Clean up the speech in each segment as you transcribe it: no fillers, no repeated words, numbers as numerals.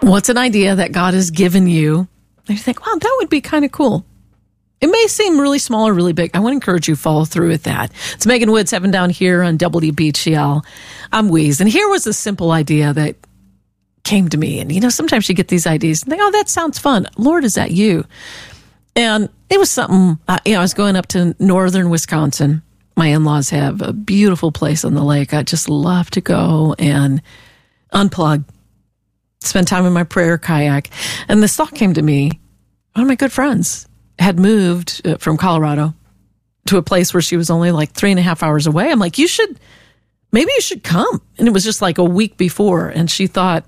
What's an idea that God has given you? And you think, wow, that would be kind of cool. It may seem really small or really big. I want to encourage you to follow through with that. It's Megan Woods, Heaven Down Here on WBGL. I'm Weeze. And here was a simple idea that came to me. And, sometimes you get these ideas and think, oh, that sounds fun. Lord, is that you? And it was something, I was going up to northern Wisconsin. My in-laws have a beautiful place on the lake. I just love to go and unplug, spend time in my prayer kayak. And this thought came to me. One of my good friends had moved from Colorado to a place where she was only like 3.5 hours away. I'm like, maybe you should come. And it was just like a week before. And she thought,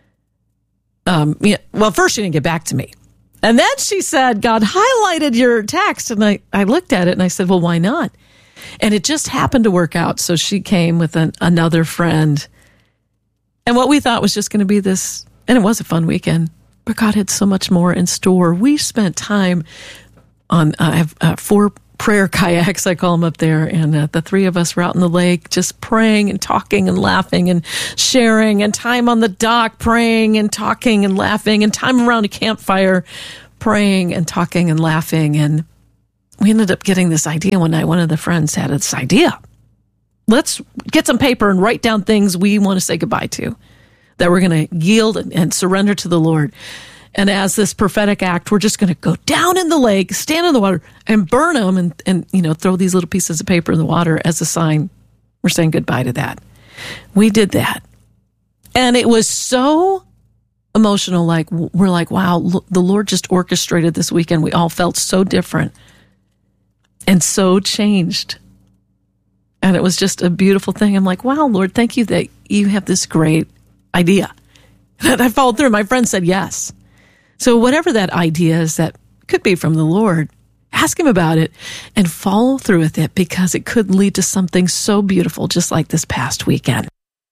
first she didn't get back to me. And then she said, God highlighted your text. And I looked at it and I said, well, why not? And it just happened to work out. So she came with another friend. And what we thought was just going to be this, and it was a fun weekend, but God had so much more in store. We spent time on, I have 4 prayer kayaks, I call them up there, and the 3 of us were out in the lake just praying and talking and laughing and sharing, and time on the dock praying and talking and laughing, and time around a campfire praying and talking and laughing. And we ended up getting this idea one night. One of the friends had this idea. Let's get some paper and write down things we want to say goodbye to, that we're going to yield and surrender to the Lord. And as this prophetic act, we're just going to go down in the lake, stand in the water, and burn them and throw these little pieces of paper in the water as a sign we're saying goodbye to that. We did that. And it was so emotional. We're like, wow, the Lord just orchestrated this weekend. We all felt so different and so changed. And it was just a beautiful thing. I'm like, wow, Lord, thank you that you have this great idea. And I followed through. My friend said yes. So whatever that idea is, that could be from the Lord, ask him about it and follow through with it, because it could lead to something so beautiful, just like this past weekend.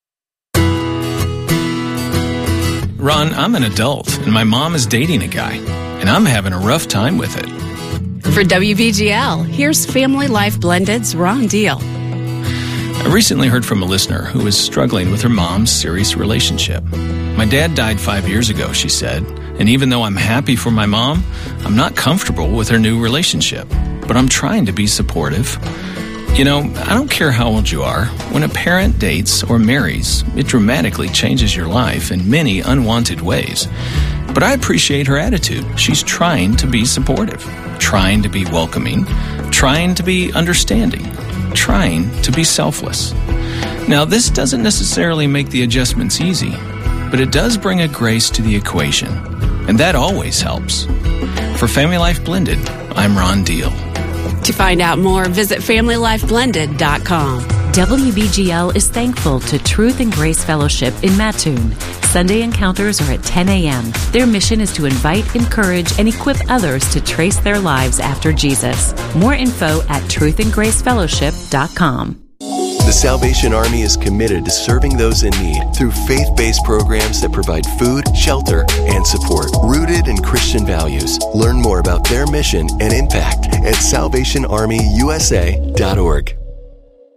Ron, I'm an adult and my mom is dating a guy, and I'm having a rough time with it. For WBGL, here's Family Life Blended's Ron Deal. I recently heard from a listener who is struggling with her mom's serious relationship. My dad died 5 years ago, she said, and even though I'm happy for my mom, I'm not comfortable with her new relationship. But I'm trying to be supportive. I don't care how old you are. When a parent dates or marries, it dramatically changes your life in many unwanted ways. But I appreciate her attitude. She's trying to be supportive, trying to be welcoming, trying to be understanding, trying to be selfless. Now, this doesn't necessarily make the adjustments easy, but it does bring a grace to the equation, and that always helps. For Family Life Blended, I'm Ron Deal. To find out more, visit FamilyLifeBlended.com. WBGL is thankful to Truth and Grace Fellowship in Mattoon. Sunday encounters are at 10 a.m. Their mission is to invite, encourage, and equip others to trace their lives after Jesus. More info at truthandgracefellowship.com. The Salvation Army is committed to serving those in need through faith-based programs that provide food, shelter, and support, rooted in Christian values. Learn more about their mission and impact at SalvationArmyUSA.org.